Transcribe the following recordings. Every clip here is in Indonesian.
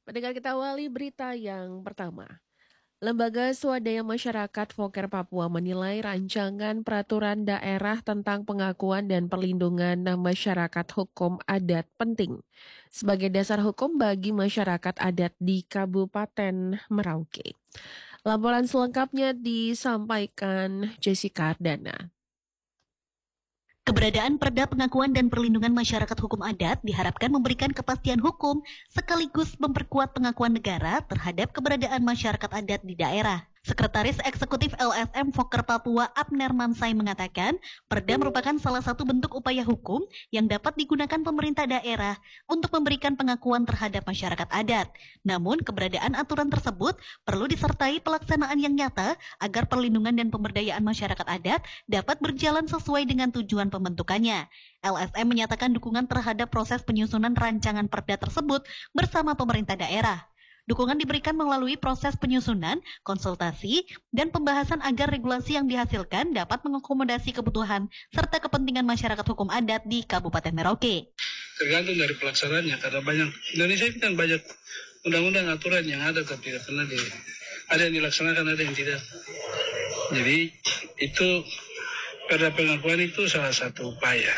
Pendengar kita awali berita yang pertama. Lembaga Swadaya Masyarakat Foker Papua menilai rancangan peraturan daerah tentang pengakuan dan perlindungan masyarakat hukum adat penting sebagai dasar hukum bagi masyarakat adat di Kabupaten Merauke. Laporan selengkapnya disampaikan Jessica Ardana. Keberadaan Perda Pengakuan dan Perlindungan Masyarakat Hukum Adat diharapkan memberikan kepastian hukum sekaligus memperkuat pengakuan negara terhadap keberadaan masyarakat adat di daerah. Sekretaris Eksekutif LSM Foker Papua Abner Mansai mengatakan, Perda merupakan salah satu bentuk upaya hukum yang dapat digunakan pemerintah daerah untuk memberikan pengakuan terhadap masyarakat adat. Namun, keberadaan aturan tersebut perlu disertai pelaksanaan yang nyata agar perlindungan dan pemberdayaan masyarakat adat dapat berjalan sesuai dengan tujuan pembentukannya. LSM menyatakan dukungan terhadap proses penyusunan rancangan perda tersebut bersama pemerintah daerah. Dukungan diberikan melalui proses penyusunan, konsultasi, dan pembahasan agar regulasi yang dihasilkan dapat mengakomodasi kebutuhan serta kepentingan masyarakat hukum adat di Kabupaten Merauke. Tergantung dari pelaksanaannya, karena banyak Indonesia ini kan banyak undang-undang aturan yang ada tapi tidak pernah ada yang dilaksanakan, ada yang tidak. Jadi itu perda pengakuan itu salah satu upaya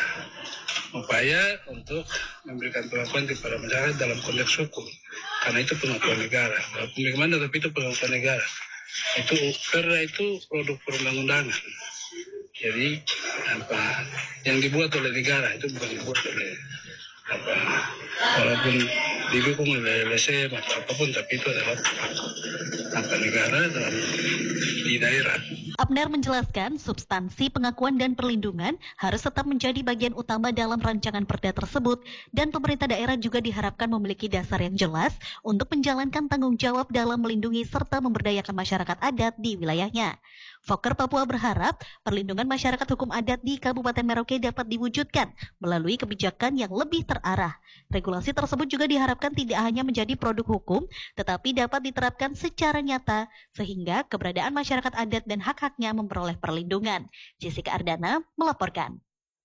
untuk memberikan pengakuan kepada masyarakat dalam konteks hukum, karena itu pengakuan negara. Bagaimana tapi itu pengakuan negara. Itu perda itu produk perundang-undangan. Jadi yang dibuat oleh negara itu bukan dibuat oleh walaupun didukung oleh LSM atau apapun, tapi itu adalah negara di daerah. Abner menjelaskan substansi pengakuan dan perlindungan harus tetap menjadi bagian utama dalam rancangan perda tersebut dan pemerintah daerah juga diharapkan memiliki dasar yang jelas untuk menjalankan tanggung jawab dalam melindungi serta memberdayakan masyarakat adat di wilayahnya. Foker Papua berharap perlindungan masyarakat hukum adat di Kabupaten Merauke dapat diwujudkan melalui kebijakan yang lebih terarah. Regulasi tersebut juga diharapkan tidak hanya menjadi produk hukum, tetapi dapat diterapkan secara nyata sehingga keberadaan masyarakat adat dan hak-haknya memperoleh perlindungan. Jessica Ardana melaporkan.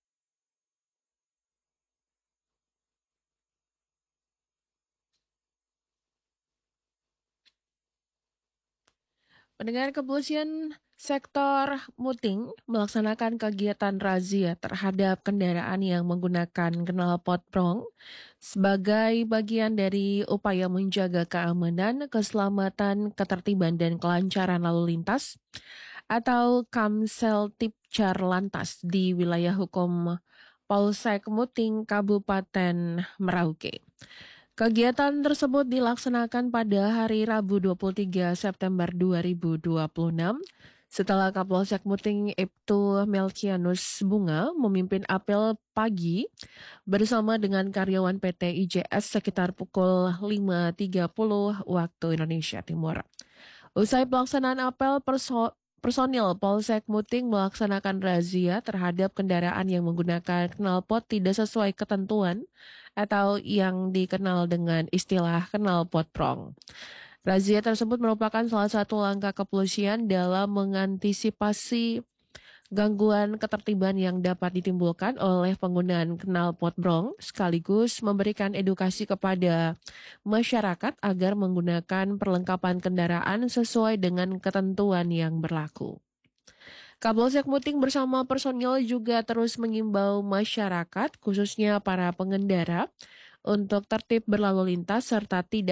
Pendengar, kepolisian sektor Muting melaksanakan kegiatan razia terhadap kendaraan yang menggunakan knalpot brong sebagai bagian dari upaya menjaga keamanan, keselamatan, ketertiban, dan kelancaran lalu lintas atau Kamsel Tipcar Lantas di wilayah hukum Polsek Muting, Kabupaten Merauke. Kegiatan tersebut dilaksanakan pada hari Rabu 23 September 2026 setelah Kapolsek Muting Ibtu Melkianus Bunga memimpin apel pagi bersama dengan karyawan PT IJS sekitar pukul 5.30 waktu Indonesia Timur. Usai pelaksanaan apel, personil Polsek Muting melaksanakan razia terhadap kendaraan yang menggunakan knalpot tidak sesuai ketentuan atau yang dikenal dengan istilah knalpot brong. Razia tersebut merupakan salah satu langkah kepolisian dalam mengantisipasi gangguan ketertiban yang dapat ditimbulkan oleh penggunaan knalpot brong sekaligus memberikan edukasi kepada masyarakat agar menggunakan perlengkapan kendaraan sesuai dengan ketentuan yang berlaku. Kapolsek Muting bersama personil juga terus mengimbau masyarakat, khususnya para pengendara, untuk tertib berlalu lintas serta tidak